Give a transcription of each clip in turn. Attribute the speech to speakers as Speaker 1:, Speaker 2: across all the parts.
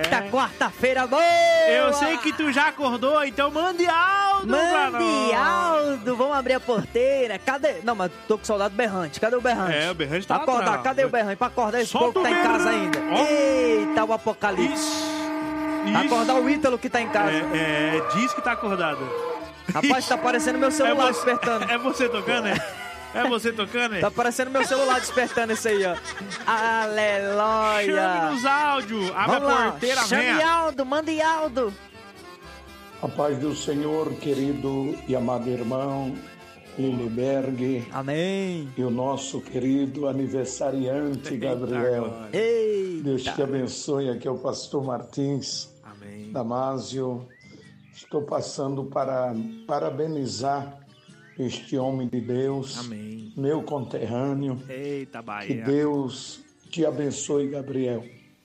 Speaker 1: Eita, quarta-feira boa!
Speaker 2: Eu sei que tu já acordou, então mande Aldo pra nós.
Speaker 1: Mande Aldo, vamos abrir a porteira. Cadê? Não, mas tô com saudade do berrante. Cadê o berrante?
Speaker 2: O berrante tá
Speaker 1: acordar,
Speaker 2: atrás.
Speaker 1: cadê o berrante? Pra acordar esse
Speaker 2: Solta
Speaker 1: povo que tá em casa ainda. Eita, o apocalipse. Acordar o Ítalo que tá em casa.
Speaker 2: Diz que tá acordado.
Speaker 1: Rapaz, tá aparecendo meu celular despertando.
Speaker 2: É você tocando, É você tocando,
Speaker 1: Tá aparecendo meu celular despertando esse aí, ó. Aleluia.
Speaker 2: Chame nos áudios. Abre
Speaker 1: Vamos
Speaker 2: a
Speaker 1: lá.
Speaker 2: porteira,
Speaker 1: Chame
Speaker 2: venha.
Speaker 1: Aldo, mande Aldo.
Speaker 3: A paz do Senhor, querido e amado irmão Liliberg.
Speaker 1: Amém.
Speaker 3: E o nosso querido aniversariante Gabriel.
Speaker 1: Eita.
Speaker 3: Deus te abençoe. Aqui é o pastor Martins.
Speaker 2: Amém.
Speaker 3: Damásio. Estou passando para parabenizar este homem de Deus.
Speaker 2: Amém.
Speaker 3: Meu conterrâneo.
Speaker 2: Eita, Bahia.
Speaker 3: Que Deus te abençoe, Gabriel.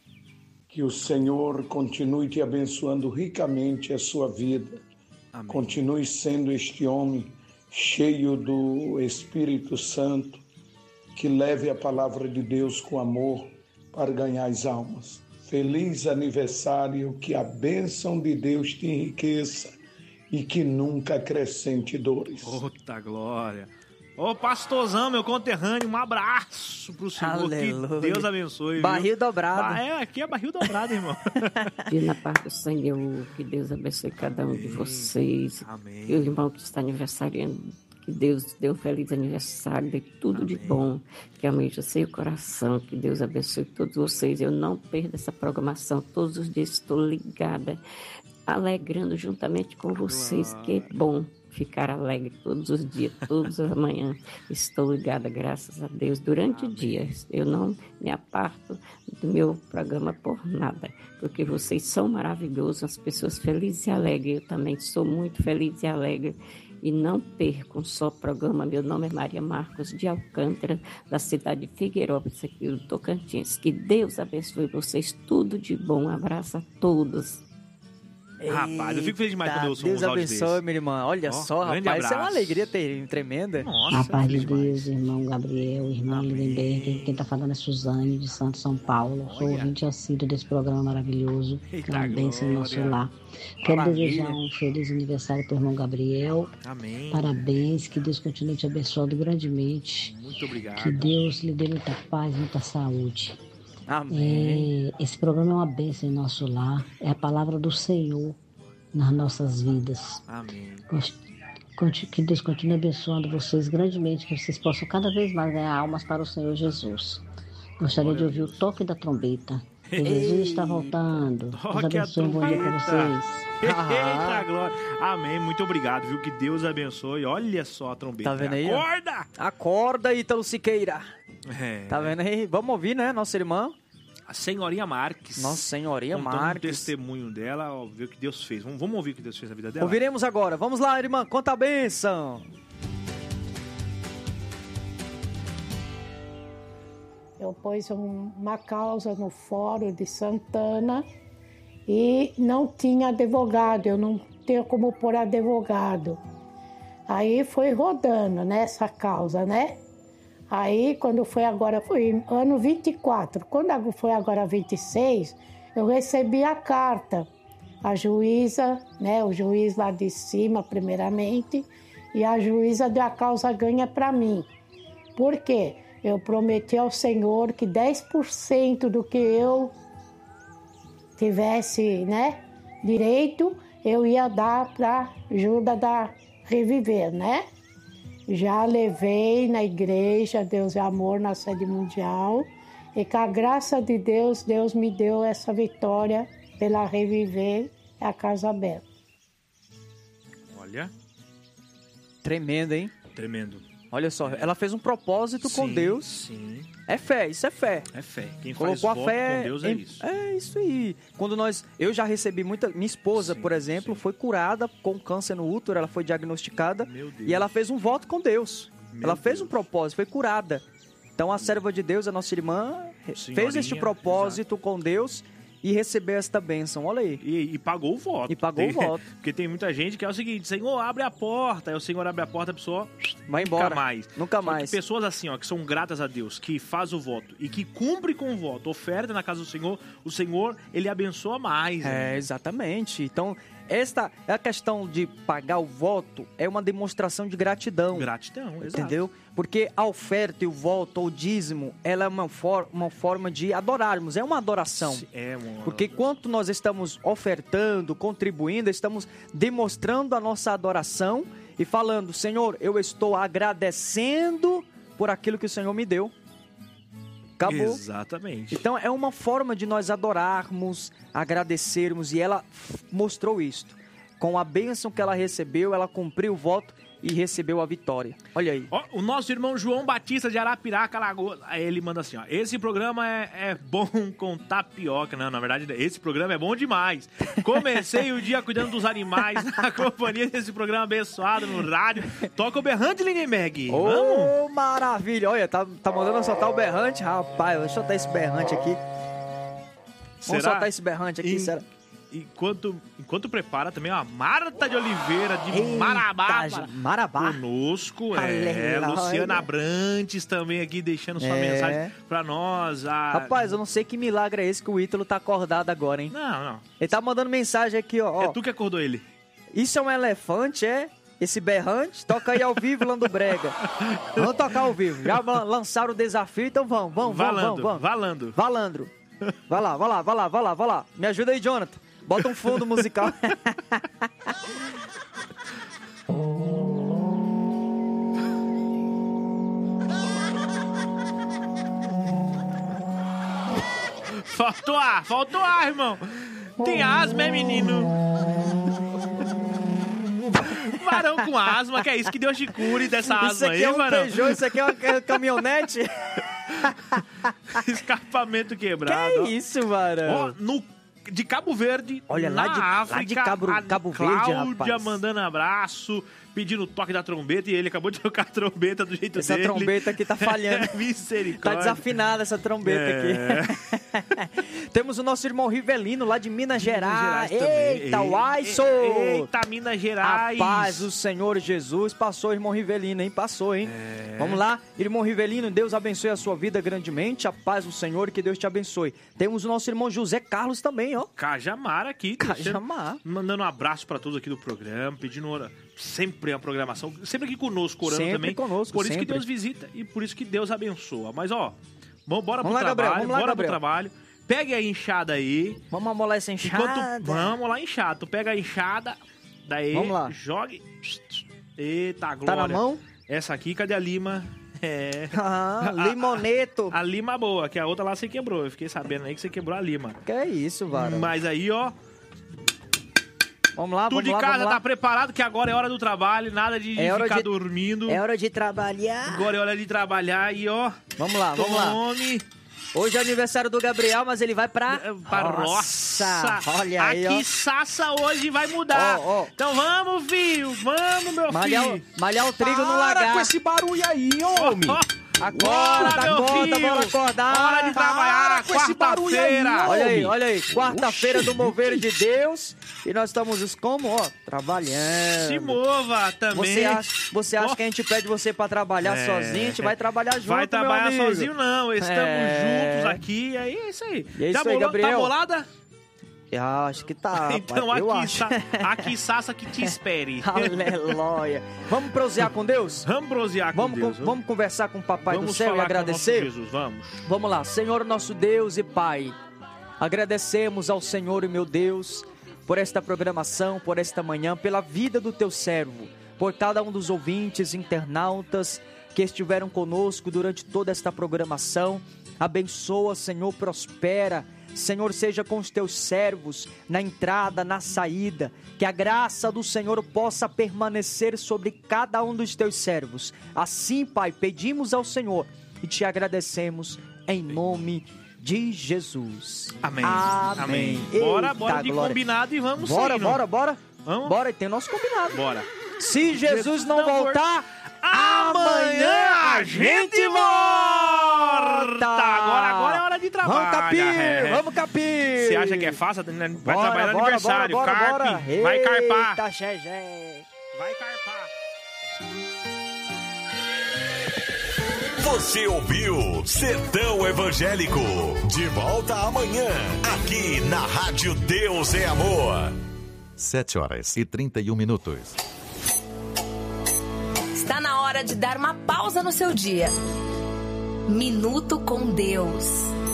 Speaker 3: Que o Senhor continue te abençoando ricamente a sua vida.
Speaker 2: Amém.
Speaker 3: Continue sendo este homem cheio do Espírito Santo, que leve a palavra de Deus com amor para ganhar as almas. Feliz aniversário, que a bênção de Deus te enriqueça e que nunca acrescente dores.
Speaker 2: Puta glória. Ô, pastorzão, meu conterrâneo, um abraço pro senhor.
Speaker 1: Aleluia.
Speaker 2: Que Deus abençoe.
Speaker 1: Barril
Speaker 2: viu?
Speaker 1: dobrado.
Speaker 2: Aqui é barril dobrado, irmão.
Speaker 4: E na paz do Senhor, que Deus abençoe cada um de vocês.
Speaker 2: Amém.
Speaker 4: E o irmão que está aniversariando, que Deus dê um feliz aniversário, dê tudo de bom, que aumente o seu coração, que Deus abençoe todos vocês. Eu não perdo essa programação, todos os dias estou ligada, alegrando juntamente com vocês, que é bom ficar alegre todos os dias, todas as manhãs. Estou ligada, graças a Deus, durante o dia. Eu não me aparto do meu programa por nada, porque vocês são maravilhosos, as pessoas felizes e alegres. Eu também sou muito feliz e alegre. E não percam só o programa. Meu nome é Maria Marcos de Alcântara, da cidade de Figueirópolis, aqui do Tocantins. Que Deus abençoe vocês, tudo de bom. Um abraço a todos.
Speaker 2: Rapaz, eu fico feliz demais quando eu ouço
Speaker 1: Deus
Speaker 2: uns áudios
Speaker 1: abençoe,
Speaker 2: desses.
Speaker 1: minha irmã. Olha só,
Speaker 2: grande
Speaker 1: rapaz, isso é uma
Speaker 2: abraço.
Speaker 1: alegria tremenda.
Speaker 2: Nossa,
Speaker 5: A paz de
Speaker 2: feliz demais.
Speaker 5: Deus, irmão Gabriel, irmão Lindenberg. Quem está falando é Suzane, de Santo São Paulo. Sou ouvinte assíduo desse programa maravilhoso.
Speaker 2: Eita,
Speaker 5: É uma bênção em nosso
Speaker 2: glória.
Speaker 5: lar. Quero
Speaker 2: Maravilha.
Speaker 5: desejar um feliz aniversário para o irmão Gabriel.
Speaker 2: Amém.
Speaker 5: Parabéns, que Deus continue te abençoando grandemente.
Speaker 2: Muito obrigado.
Speaker 5: Que Deus lhe dê muita paz, muita saúde.
Speaker 1: Amém.
Speaker 5: Esse programa é uma bênção em nosso lar. É a palavra do Senhor nas nossas vidas.
Speaker 2: Amém.
Speaker 5: Que Deus continue abençoando vocês grandemente, que vocês possam cada vez mais ganhar almas para o Senhor Jesus. Gostaria de ouvir o toque da trombeta. Que Jesus está voltando. Deus
Speaker 2: Toque a
Speaker 5: abençoe, um bom dia para
Speaker 2: trombeta.
Speaker 5: vocês.
Speaker 2: Eita, glória. Amém. Muito obrigado, viu? Que Deus abençoe. Olha só a trombeta.
Speaker 1: Tá vendo aí?
Speaker 2: Acorda!
Speaker 1: Acorda, Ítalo Siqueira. Tá vendo aí? Vamos ouvir, né, nossa irmã?
Speaker 2: A senhorinha Marques.
Speaker 1: Nossa Senhorinha
Speaker 2: contando
Speaker 1: Marques.
Speaker 2: um testemunho dela, ó, ver o que Deus fez. Vamos ouvir o que Deus fez na vida dela?
Speaker 1: Ouviremos agora. Vamos lá, irmã, conta a bênção.
Speaker 6: Eu pus uma causa no Fórum de Santana e não tinha advogado, eu não tenho como pôr advogado. Aí foi rodando nessa causa, né? Aí, quando foi agora, foi ano 24. Quando foi agora 26, eu recebi a carta. A juíza, né, o juiz lá de cima, primeiramente, e a juíza deu a causa ganha para mim. Por quê? Eu prometi ao Senhor que 10% do que eu tivesse, né, direito, eu ia dar para ajuda da Reviver, né? Já levei na igreja Deus é Amor na sede mundial e com a graça de Deus, Deus me deu essa vitória pela Reviver a Casa Bela.
Speaker 2: Olha.
Speaker 1: Tremendo, hein?
Speaker 2: Tremendo.
Speaker 1: Olha só, ela fez um propósito com Deus.
Speaker 2: Sim.
Speaker 1: É fé, isso é fé.
Speaker 2: É fé. Quem
Speaker 1: Colocou
Speaker 2: faz
Speaker 1: a
Speaker 2: voto
Speaker 1: fé
Speaker 2: com Deus é isso.
Speaker 1: É isso aí. Quando eu já recebi muita, minha esposa, por exemplo, foi curada com câncer no útero, ela foi diagnosticada
Speaker 2: Meu Deus.
Speaker 1: e ela fez um voto com Deus.
Speaker 2: Meu
Speaker 1: Ela fez
Speaker 2: Deus.
Speaker 1: um propósito, foi curada. Então a serva de Deus, a nossa irmã, fez
Speaker 2: Senhorinha,
Speaker 1: este propósito com Deus e receber esta bênção. Olha aí.
Speaker 2: E pagou o voto.
Speaker 1: E pagou o voto.
Speaker 2: Porque tem muita gente que é o seguinte, Senhor, abre a porta. Aí o Senhor abre a porta, a pessoa
Speaker 1: vai embora.
Speaker 2: Nunca mais.
Speaker 1: Nunca
Speaker 2: Só
Speaker 1: mais.
Speaker 2: que pessoas assim, ó, que são gratas a Deus, que faz o voto e que cumpre com o voto, oferta na casa do Senhor, o Senhor, ele abençoa mais.
Speaker 1: É, exatamente. Então, esta é a questão de pagar o voto, é uma demonstração de gratidão.
Speaker 2: Gratidão, exato.
Speaker 1: Entendeu? Porque a oferta e o voto, ou o dízimo, ela é uma forma de adorarmos, é uma adoração. Porque quanto nós estamos ofertando, contribuindo, estamos demonstrando a nossa adoração e falando, Senhor, eu estou agradecendo por aquilo que o Senhor me deu. Acabou.
Speaker 2: Exatamente.
Speaker 1: Então é uma forma de nós adorarmos, agradecermos, e ela mostrou isto. Com a bênção que ela recebeu, ela cumpriu o voto e recebeu a vitória. Olha aí.
Speaker 2: Ó, o nosso irmão João Batista de Arapiraca, Alagoas, aí ele manda assim, ó, esse programa é bom com tapioca. Não, na verdade, esse programa é bom demais. Comecei o dia cuidando dos animais na companhia desse programa abençoado no rádio. Toca o berrante, Lindenberg.
Speaker 1: Ô, maravilha. Olha, tá mandando soltar o berrante. Rapaz, deixa eu soltar esse berrante aqui. Vamos soltar esse berrante aqui, será?
Speaker 2: Enquanto prepara também a Marta de Oliveira de Marabá conosco, Luciana Abrantes também aqui deixando sua mensagem pra nós.
Speaker 1: Rapaz, eu não sei que milagre é esse que o Ítalo tá acordado agora, hein?
Speaker 2: Não.
Speaker 1: Ele tá mandando mensagem aqui, ó.
Speaker 2: É tu que acordou ele.
Speaker 1: Isso é um elefante, é? Esse berrante? Toca aí ao vivo, Lando Brega. Vamos tocar ao vivo. Já lançaram o desafio, então vamos.
Speaker 2: Valandro.
Speaker 1: Vai lá. Me ajuda aí, Jonathan. Bota um fundo musical.
Speaker 2: Faltou ar, irmão. Tem asma, é, menino? Varão com asma, que é isso? Que Deus te cure dessa asma aí, varão.
Speaker 1: Isso aqui é uma caminhonete?
Speaker 2: Escapamento quebrado.
Speaker 1: Que isso, varão?
Speaker 2: Ó, de Cabo Verde,
Speaker 1: olha,
Speaker 2: na África,
Speaker 1: lá de Cabo Verde, rapaz.
Speaker 2: Cláudia mandando abraço, pedindo o toque da trombeta, e ele acabou de tocar a trombeta do jeito dele.
Speaker 1: Essa trombeta aqui tá falhando.
Speaker 2: Misericórdia.
Speaker 1: Tá desafinada essa trombeta aqui. Temos o nosso irmão Rivelino, lá de Minas Gerais. Eita, Uaiço!
Speaker 2: Eita, Minas Gerais!
Speaker 1: A paz do Senhor Jesus. Passou, irmão Rivelino, hein? Passou, hein? Vamos lá, irmão Rivelino, Deus abençoe a sua vida grandemente. A paz do Senhor, que Deus te abençoe. Temos o nosso irmão José Carlos também, ó.
Speaker 2: Cajamar aqui.
Speaker 1: Cajamar.
Speaker 2: Mandando um abraço pra todos aqui do programa, pedindo sempre a programação, sempre aqui conosco, orando
Speaker 1: sempre
Speaker 2: também.
Speaker 1: Conosco,
Speaker 2: por isso
Speaker 1: sempre.
Speaker 2: Que Deus visita e por isso que Deus abençoa. Mas, ó, bora pro
Speaker 1: lá,
Speaker 2: trabalho,
Speaker 1: Gabriel, vamos lá,
Speaker 2: pro trabalho. Pegue a enxada aí.
Speaker 1: Vamos amolar essa enxada.
Speaker 2: Vamos amolar a enxada. Tu pega a enxada, daí
Speaker 1: vamos lá.
Speaker 2: Jogue. Eita, glória.
Speaker 1: Tá na mão?
Speaker 2: Essa aqui, cadê a lima?
Speaker 1: Limoneto.
Speaker 2: A lima boa, que a outra lá você quebrou. Eu fiquei sabendo aí que você quebrou a lima.
Speaker 1: Que é isso, varão.
Speaker 2: Mas aí, ó.
Speaker 1: Vamos lá,
Speaker 2: tu de casa tá preparado que agora é hora do trabalho, nada de ficar dormindo.
Speaker 1: É hora de trabalhar.
Speaker 2: Agora é hora de trabalhar e ó.
Speaker 1: Vamos lá. Hoje é aniversário do Gabriel, mas ele vai pra roça. Olha aí,
Speaker 2: aqui Sassa hoje vai mudar. Então vamos, filho. Vamos, meu filho.
Speaker 1: Malhar o trigo no lagar.
Speaker 7: Para com esse barulho aí, homem.
Speaker 1: Acorda, bora acordar.
Speaker 2: Hora de trabalhar, quarta-feira.
Speaker 1: Olha aí, quarta-feira do mover de Deus. E nós estamos como, ó, trabalhando.
Speaker 2: Se mova também.
Speaker 1: Você acha que a gente pede você pra trabalhar sozinho? A gente vai trabalhar junto,
Speaker 2: vai trabalhar
Speaker 1: meu amigo.
Speaker 2: sozinho não, estamos juntos aqui. E é isso aí.
Speaker 1: E é isso aí, Gabriel.
Speaker 2: Tá bolada?
Speaker 1: Eu acho que tá.
Speaker 2: Então aqui Sassa que te espere.
Speaker 1: Aleluia. Vamos prosear com Deus?
Speaker 2: Vamos prosear com Deus.
Speaker 1: Vamos conversar com o Papai do Céu e agradecer?
Speaker 2: Jesus,
Speaker 1: Vamos lá. Senhor nosso Deus e Pai, agradecemos ao Senhor e meu Deus por esta programação, por esta manhã, pela vida do teu servo, por cada um dos ouvintes, internautas que estiveram conosco durante toda esta programação. Abençoa, Senhor, prospera. Senhor, seja com os teus servos na entrada, na saída, que a graça do Senhor possa permanecer sobre cada um dos teus servos. Assim, Pai, pedimos ao Senhor e te agradecemos em nome de Jesus.
Speaker 2: Amém.
Speaker 1: Eita,
Speaker 2: bora de
Speaker 1: glória.
Speaker 2: Combinado e vamos
Speaker 1: Bora.
Speaker 2: Vamos?
Speaker 1: Bora, e tem o nosso combinado.
Speaker 2: Bora.
Speaker 1: Se Jesus não voltar,
Speaker 2: amanhã a gente volta! Agora é hora de que trabalha.
Speaker 1: Vamos, Capir!
Speaker 2: Você acha que é fácil? Vai trabalhar no aniversário.
Speaker 1: Bora.
Speaker 2: Vai carpar.
Speaker 1: Eita, Xegé.
Speaker 2: Vai carpar.
Speaker 8: Você ouviu Sertão Evangélico. De volta amanhã, aqui na Rádio Deus é Amor.
Speaker 9: 7h31.
Speaker 10: Está na hora de dar uma pausa no seu dia. Minuto com Deus.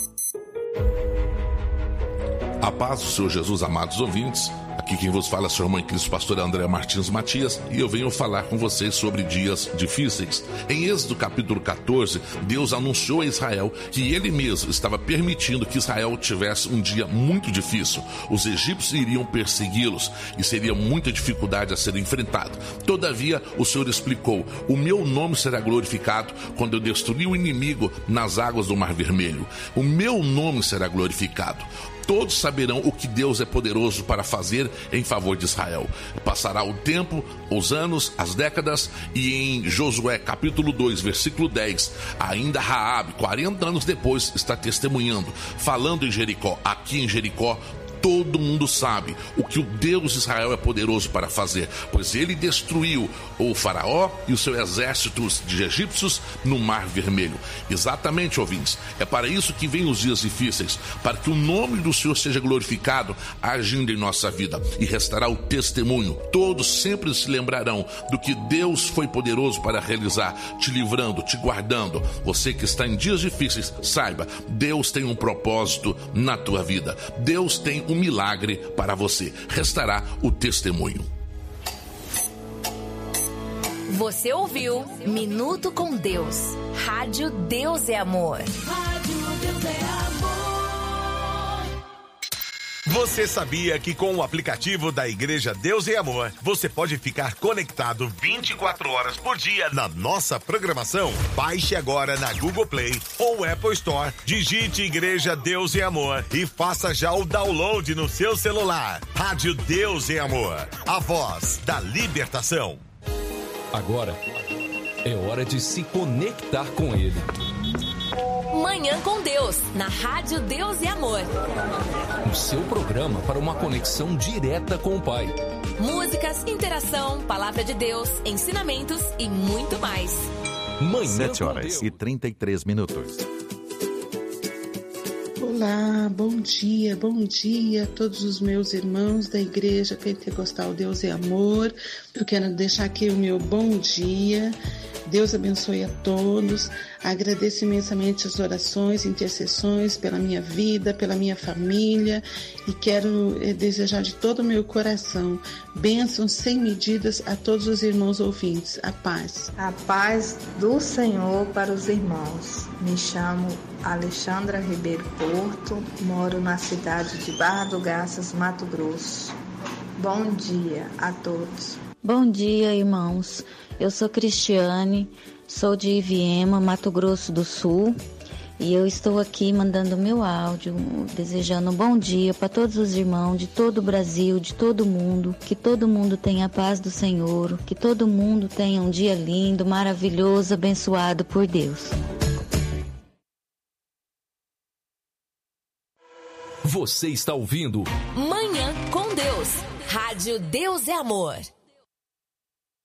Speaker 11: A paz do Senhor Jesus, amados ouvintes. Aqui quem vos fala é a sua irmã em Cristo, pastor André Martins Matias, e eu venho falar com vocês sobre dias difíceis. Em Êxodo capítulo 14, Deus anunciou a Israel que ele mesmo estava permitindo que Israel tivesse um dia muito difícil. Os egípcios iriam persegui-los e seria muita dificuldade a ser enfrentado. Todavia, o Senhor explicou: o meu nome será glorificado quando eu destruir o inimigo nas águas do Mar Vermelho. O meu nome será glorificado. Todos saberão o que Deus é poderoso para fazer em favor de Israel. Passará o tempo, os anos, as décadas, e em Josué capítulo 2, versículo 10, ainda Raabe, 40 anos depois, está testemunhando, falando em Jericó. Aqui em Jericó, todo mundo sabe o que o Deus de Israel é poderoso para fazer, pois ele destruiu o faraó e o seu exército de egípcios no Mar Vermelho. Exatamente, ouvintes, é para isso que vem os dias difíceis, para que o nome do Senhor seja glorificado agindo em nossa vida, e restará o testemunho. Todos sempre se lembrarão do que Deus foi poderoso para realizar, te livrando, te guardando. Você que está em dias difíceis, saiba, Deus tem um propósito na tua vida. Deus tem um milagre para você. Restará o testemunho.
Speaker 10: Você ouviu Minuto com Deus. Rádio Deus é Amor. Rádio Deus é
Speaker 8: Amor. Você sabia que com o aplicativo da Igreja Deus é Amor, você pode ficar conectado 24 horas por dia na nossa programação? Baixe agora na Google Play ou Apple Store, digite Igreja Deus é Amor e faça já o download no seu celular. Rádio Deus é Amor, a voz da libertação.
Speaker 12: Agora é hora de se conectar com Ele.
Speaker 10: Manhã com Deus, na Rádio Deus e Amor.
Speaker 12: O seu programa para uma conexão direta com o Pai.
Speaker 10: Músicas, interação, palavra de Deus, ensinamentos e muito mais.
Speaker 9: Manhã 7h33.
Speaker 13: Olá, bom dia a todos os meus irmãos da Igreja Pentecostal Deus é Amor. Eu quero deixar aqui o meu bom dia. Deus abençoe a todos. Agradeço imensamente as orações, intercessões pela minha vida, pela minha família, e quero desejar de todo o meu coração bênçãos sem medidas a todos os irmãos ouvintes. A paz.
Speaker 14: A paz do Senhor para os irmãos. Me chamo Alexandra Ribeiro Porto, moro na cidade de Barra do Garças, Mato Grosso. Bom dia a todos.
Speaker 15: Bom dia, irmãos. Eu sou Cristiane, sou de Iviema, Mato Grosso do Sul, e eu estou aqui mandando meu áudio, desejando um bom dia para todos os irmãos de todo o Brasil, de todo mundo, que todo mundo tenha a paz do Senhor, que todo mundo tenha um dia lindo, maravilhoso, abençoado por Deus.
Speaker 12: Você está ouvindo
Speaker 10: Manhã com Deus. Rádio Deus é Amor.